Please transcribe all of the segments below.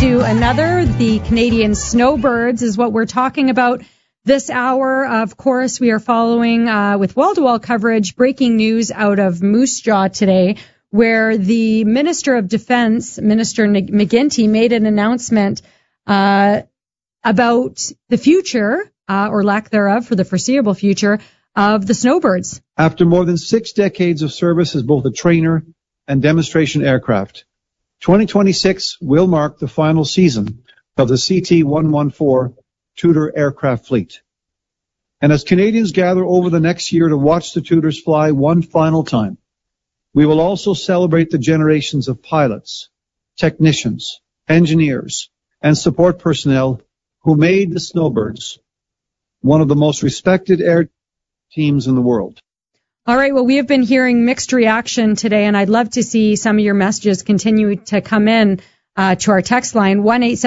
to another. The Canadian snowbirds is what we're talking about this hour. Of course, we are following with wall-to-wall coverage breaking news out of Moose Jaw today, where the Minister of Defense, Minister McGuinty, made an announcement about the future, or lack thereof for the foreseeable future, of the snowbirds. After more than 6 decades of service as both a trainer and demonstration aircraft, 2026 will mark the final season of the CT-114 Tudor aircraft fleet. And as Canadians gather over the next year to watch the Tudors fly one final time, we will also celebrate the generations of pilots, technicians, engineers, and support personnel who made the Snowbirds one of the most respected air teams in the world. All right, well, we have been hearing mixed reaction today, and I'd love to see some of your messages continue to come in to our text line,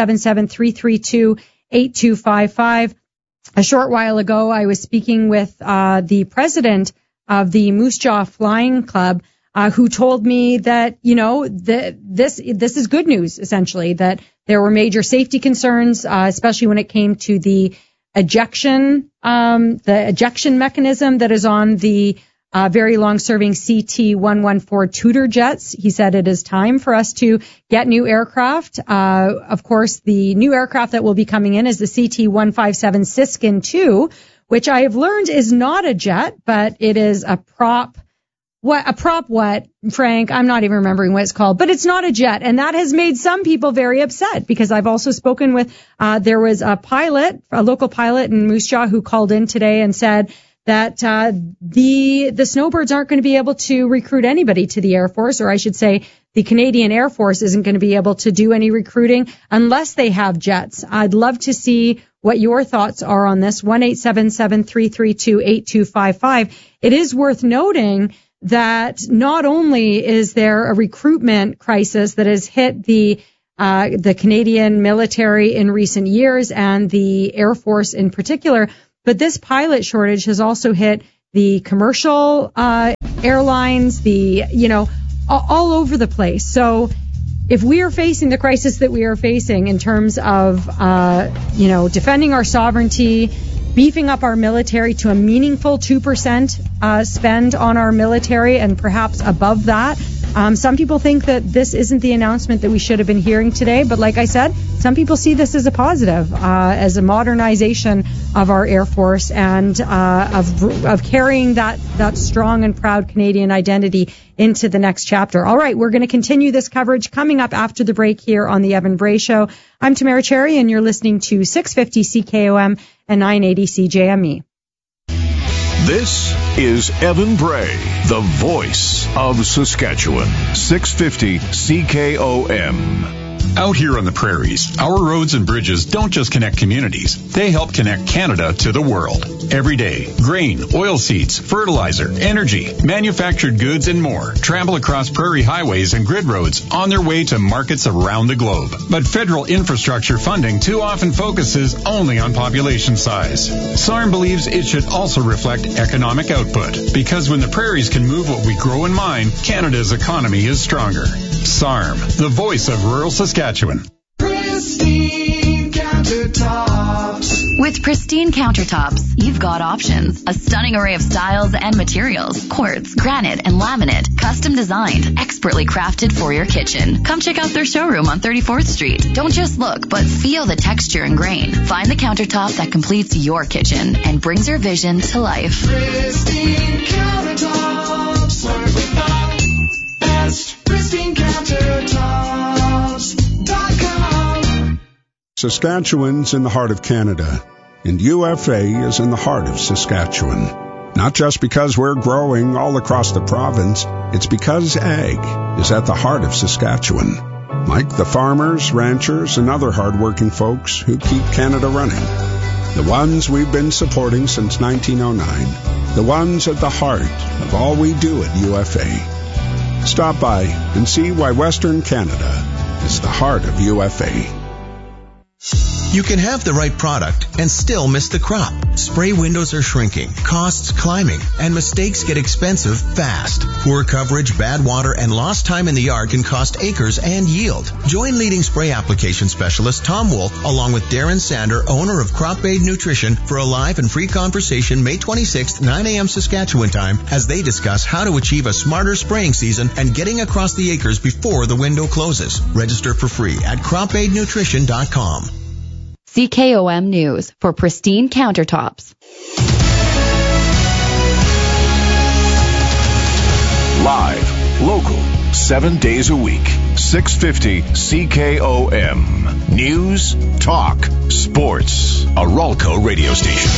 1-877-332-8255. A short while ago, I was speaking with the president of the Moose Jaw Flying Club, who told me that, you know, this is good news, essentially, that there were major safety concerns, especially when it came to the ejection mechanism that is on the very long-serving CT-114 Tudor jets. He said it is time for us to get new aircraft. Of course, the new aircraft that will be coming in is the CT-157 Siskin II, which I have learned is not a jet, but it is a prop. What, Frank? I'm not even remembering what it's called, but it's not a jet. And that has made some people very upset, because I've also spoken with, there was a local pilot in Moose Jaw who called in today and said that the snowbirds aren't going to be able to recruit anybody to the Air Force, or I should say the Canadian Air Force isn't going to be able to do any recruiting unless they have jets. I'd love to see what your thoughts are on this. 1-877-332-8255. It is worth noting that not only is there a recruitment crisis that has hit the Canadian military in recent years, and the Air Force in particular, but this pilot shortage has also hit the commercial airlines, all over the place. So if we are facing the crisis that we are facing in terms of, defending our sovereignty, beefing up our military to a meaningful 2% spend on our military, and perhaps above that. Some people think that this isn't the announcement that we should have been hearing today, but like I said, some people see this as a positive, as a modernization of our Air Force, and of carrying that strong and proud Canadian identity into the next chapter. All right, we're going to continue this coverage coming up after the break here on the Evan Bray Show. I'm Tamara Cherry, and you're listening to 650 CKOM and 980 CJME. This is Evan Bray, the voice of Saskatchewan. 650 CKOM. Out here on the prairies, our roads and bridges don't just connect communities, they help connect Canada to the world. Every day, grain, oilseeds, fertilizer, energy, manufactured goods, and more travel across prairie highways and grid roads on their way to markets around the globe. But federal infrastructure funding too often focuses only on population size. SARM believes it should also reflect economic output, because when the prairies can move what we grow and mine, Canada's economy is stronger. SARM, the voice of rural Saskatchewan. Pristine Countertops. With Pristine Countertops, you've got options. A stunning array of styles and materials. Quartz, granite, and laminate. Custom designed, expertly crafted for your kitchen. Come check out their showroom on 34th Street. Don't just look, but feel the texture and grain. Find the countertop that completes your kitchen and brings your vision to life. Pristine Countertops. Learn with the best. PristineCountertops.com. Saskatchewan's in the heart of Canada, and UFA is in the heart of Saskatchewan. Not just because we're growing all across the province, it's because ag is at the heart of Saskatchewan. Like the farmers, ranchers, and other hard-working folks who keep Canada running. The ones we've been supporting since 1909. The ones at the heart of all we do at UFA. Stop by and see why Western Canada is the heart of UFA. You can have the right product and still miss the crop. Spray windows are shrinking, costs climbing, and mistakes get expensive fast. Poor coverage, bad water, and lost time in the yard can cost acres and yield. Join leading spray application specialist Tom Wolf along with Darren Sander, owner of Crop Aid Nutrition, for a live and free conversation May 26th, 9 a.m. Saskatchewan time, as they discuss how to achieve a smarter spraying season and getting across the acres before the window closes. Register for free at cropaidnutrition.com. CKOM News for pristine countertops. Live, local, 7 days a week. 650 CKOM. News, talk, sports. A Ralco radio station.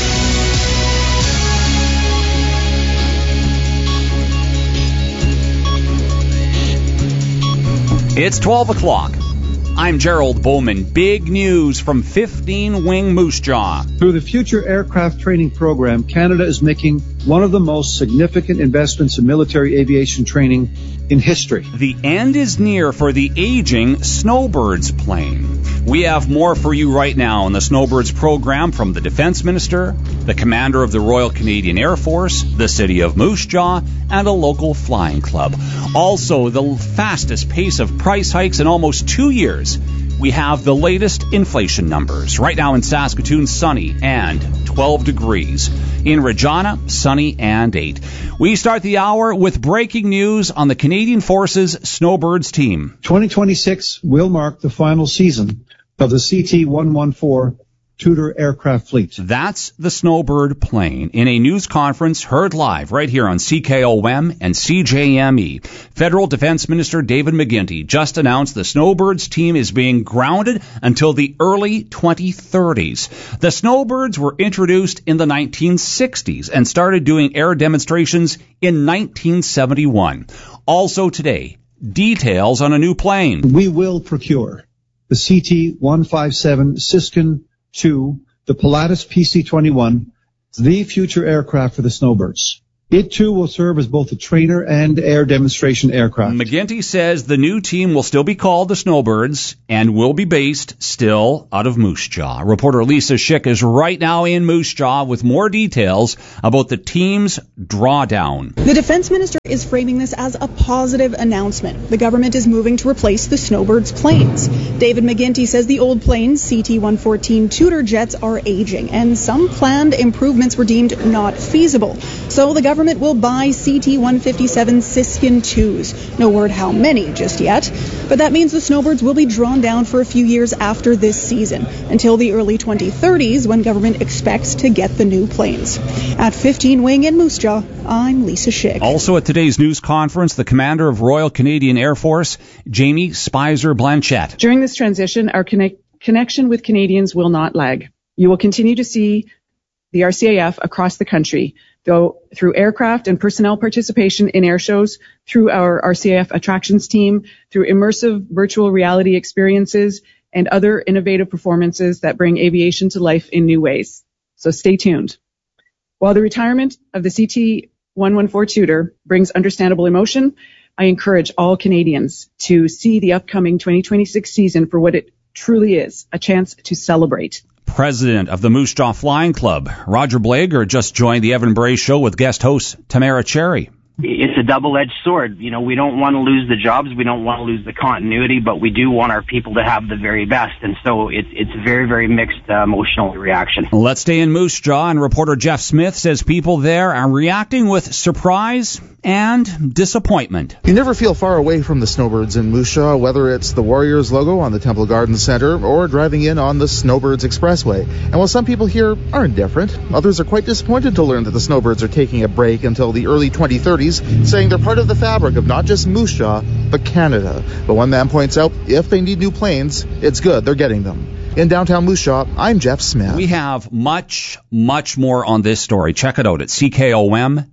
It's 12 o'clock. I'm Gerald Bowman. Big news from 15 Wing Moose Jaw. Through the Future Aircraft Training Program, Canada is making one of the most significant investments in military aviation training in history. The end is near for the aging Snowbirds plane. We have more for you right now on the Snowbirds program from the Defense Minister, the Commander of the Royal Canadian Air Force, the City of Moose Jaw, and a local flying club. Also, the fastest pace of price hikes in almost 2 years. We have the latest inflation numbers. Right now in Saskatoon, sunny and 12 degrees. In Regina, sunny and 8. We start the hour with breaking news on the Canadian Forces Snowbirds team. 2026 will mark the final season of the CT-114 Tudor aircraft fleet. That's the Snowbird plane in a news conference heard live right here on CKOM and CJME. Federal Defense Minister David McGuinty just announced the Snowbirds team is being grounded until the early 2030s. The Snowbirds were introduced in the 1960s and started doing air demonstrations in 1971. Also today, details on a new plane. We will procure the CT-157 Siskin 2, the Pilatus PC-21, the future aircraft for the Snowbirds. It, too, will serve as both a trainer and air demonstration aircraft. McGuinty says the new team will still be called the Snowbirds and will be based still out of Moose Jaw. Reporter Lisa Schick is right now in Moose Jaw with more details about the team's drawdown. The Defense Minister is framing this as a positive announcement. The government is moving to replace the Snowbirds planes. David McGuinty says the old planes, CT-114 Tudor jets, are aging, and some planned improvements were deemed not feasible. So the government will buy CT-157 Siskin 2s. No word how many just yet, but that means the Snowbirds will be drawn down for a few years after this season, until the early 2030s when government expects to get the new planes. At 15 Wing in Moose Jaw, I'm Lisa Schick. Also at today's news conference, the Commander of Royal Canadian Air Force, Jamie Spicer-Blanchette. During this transition, our connection with Canadians will not lag. You will continue to see the RCAF across the country go through aircraft and personnel participation in air shows, through our RCAF attractions team, through immersive virtual reality experiences, and other innovative performances that bring aviation to life in new ways. So stay tuned. While the retirement of the CT-114 Tudor brings understandable emotion, I encourage all Canadians to see the upcoming 2026 season for what it truly is, a chance to celebrate. President of the Moose Jaw Flying Club, Roger Blager, just joined the Evan Bray Show with guest host Tamara Cherry. It's a double-edged sword. You know, we don't want to lose the jobs, we don't want to lose the continuity, but we do want our people to have the very best. And so it's a very, very mixed emotional reaction. Let's stay in Moose Jaw, and reporter Jeff Smith says people there are reacting with surprise and disappointment. You never feel far away from the Snowbirds in Moose Jaw, whether it's the Warriors logo on the Temple Garden Center or driving in on the Snowbirds Expressway. And while some people here are indifferent, others are quite disappointed to learn that the Snowbirds are taking a break until the early 2030s, saying they're part of the fabric of not just Moose Jaw, but Canada. But one man points out, if they need new planes, it's good they're getting them. In downtown Moose Jaw, I'm Jeff Smith. We have much, much more on this story. Check it out at CKOM.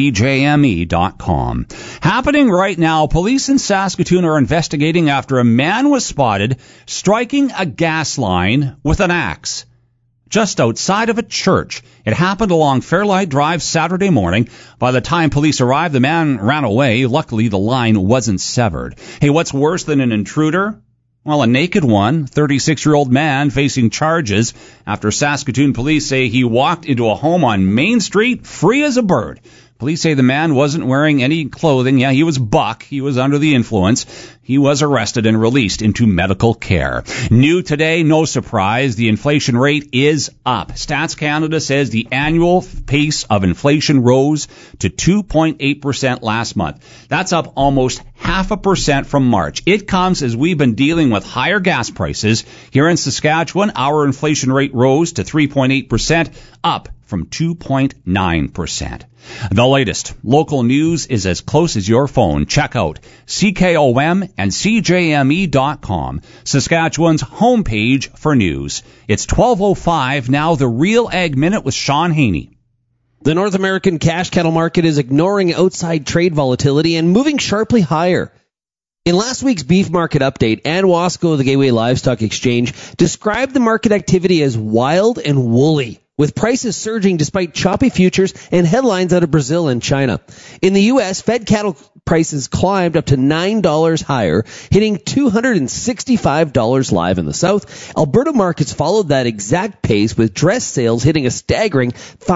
CJME.com. Happening right now, police in Saskatoon are investigating after a man was spotted striking a gas line with an axe just outside of a church. It happened along Fairlight Drive Saturday morning. By the time police arrived, the man ran away. Luckily, the line wasn't severed. Hey, what's worse than an intruder? Well, a naked one, 36-year-old man facing charges after Saskatoon police say he walked into a home on Main Street free as a bird. Police say the man wasn't wearing any clothing. Yeah, he was buck. He was under the influence. He was arrested and released into medical care. New today, no surprise, the inflation rate is up. Stats Canada says the annual pace of inflation rose to 2.8% last month. That's up almost 0.5% from March. It comes as we've been dealing with higher gas prices. Here in Saskatchewan, our inflation rate rose to 3.8%, up from 2.9%. The latest local news is as close as your phone. Check out CKOM and CJME.com, Saskatchewan's homepage for news. It's 12:05 now. The Real Ag Minute with Sean Haney. The North American cash cattle market is ignoring outside trade volatility and moving sharply higher. In last week's beef market update, Ann Wasco of the Gateway Livestock Exchange described the market activity as wild and woolly, with prices surging despite choppy futures and headlines out of Brazil and China. In the U.S., fed cattle prices climbed up to $9 higher, hitting $265 live in the South. Alberta markets followed that exact pace, with dress sales hitting a staggering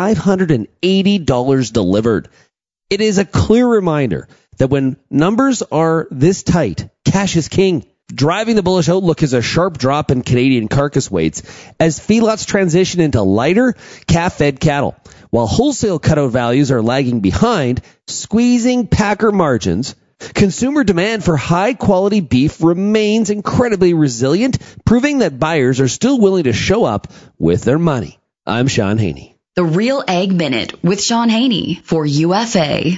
$580 delivered. It is a clear reminder that when numbers are this tight, cash is king. Driving the bullish outlook is a sharp drop in Canadian carcass weights as feedlots transition into lighter calf-fed cattle, while wholesale cutout values are lagging behind, squeezing packer margins. Consumer demand for high-quality beef remains incredibly resilient, proving that buyers are still willing to show up with their money. I'm Sean Haney. The Real Ag Minute with Sean Haney for UFA.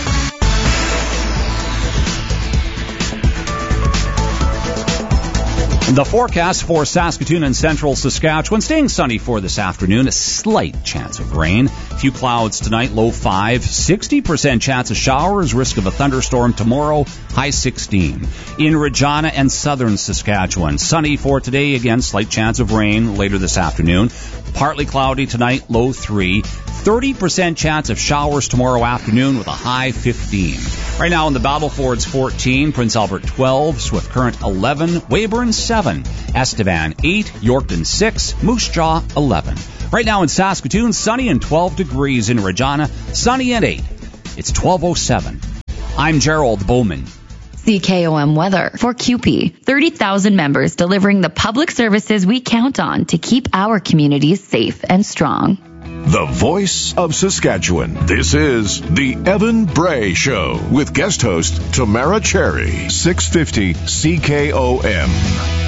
The forecast for Saskatoon and central Saskatchewan, staying sunny for this afternoon, a slight chance of rain. A few clouds tonight, low 5, 60% chance of showers, risk of a thunderstorm tomorrow, high 16. In Regina and southern Saskatchewan, sunny for today, again, slight chance of rain later this afternoon. Partly cloudy tonight, low 3. 30% chance of showers tomorrow afternoon with a high 15. Right now in the Battlefords 14, Prince Albert 12, Swift Current 11, Weyburn 7, Estevan 8, Yorkton 6, Moose Jaw 11. Right now in Saskatoon, sunny and 12 degrees. In Regina, sunny and 8. It's 12:07. I'm Gerald Bowman. CKOM weather for CUPE. 30,000 members delivering the public services we count on to keep our communities safe and strong. The voice of Saskatchewan. This is the Evan Bray Show with guest host Tamara Cherry. 650 CKOM.